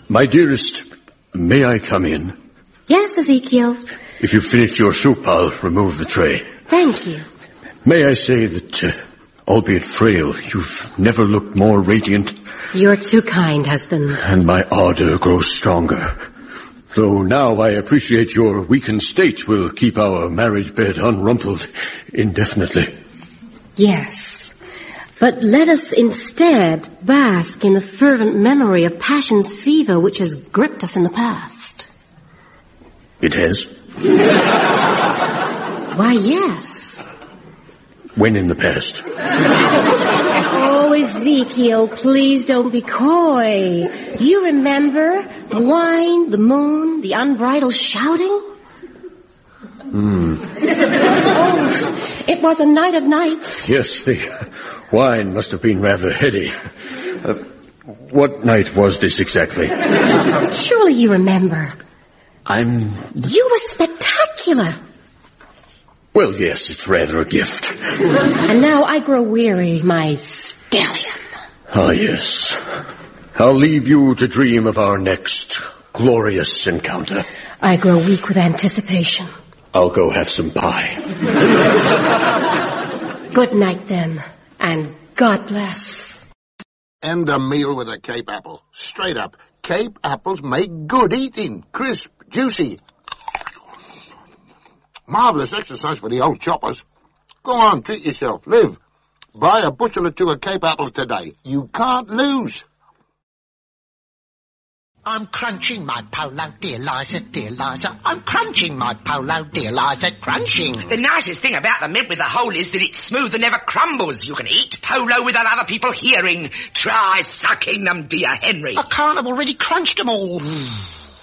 My dearest, may I come in? Yes, Ezekiel. If you've finished your soup, I'll remove the tray. Thank you. May I say that, albeit frail, you've never looked more radiant. You're too kind, husband. And my ardor grows stronger. Though now I appreciate your weakened state will keep our marriage bed unrumpled indefinitely. Yes. But let us instead bask in the fervent memory of passion's fever which has gripped us in the past. It has? Why, yes. When in the past? Oh, Ezekiel, please don't be coy. You remember the wine, the moon, the unbridled shouting? Oh, it was a night of nights. Yes, the wine must have been rather heady. What night was this exactly? Surely you remember. You were spectacular. Well, yes, it's rather a gift. And now I grow weary, my stallion. Ah, yes. I'll leave you to dream of our next glorious encounter. I grow weak with anticipation. I'll go have some pie. Good night, then, and God bless. And a meal with a Cape apple. Straight up. Cape apples make good eating. Crisp, juicy. Marvellous exercise for the old choppers. Go on, treat yourself. Live. Buy a bushel or two of Cape apples today. You can't lose. I'm crunching my polo, dear Liza, dear Liza. I'm crunching my polo, dear Liza, crunching. The nicest thing about the mint with the hole is that it's smooth and never crumbles. You can eat polo without other people hearing. Try sucking them, dear Henry. I can't, I've already crunched them all.